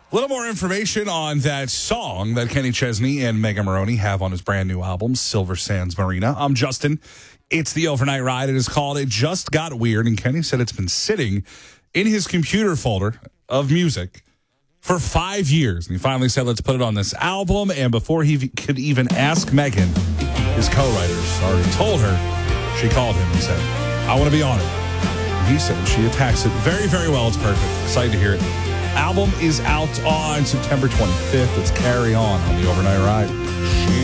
A little more information on that song that Kenny Chesney and Megan Moroney have on his brand new album, Silver Sands Marina. I'm Justin. It's the Overnight Ride. It is called It Just Got Weird, and Kenny said it's been sitting in his computer folder of music for 5 years. And he finally said, let's put it on this album. And before he could even ask Megan, his co-writers already told her. She called him and said, I want to be on it. And he said she attacks it very, very well. It's perfect. Excited to hear it. Album is out on September 25th. It's Carry On the Overnight Ride. She